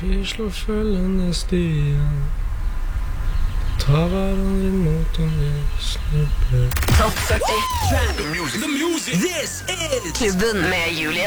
Vi slår følgende stier, tar hverandre imot om vi snubler. Topp 40 Trap. The music. This is Klubben med Julie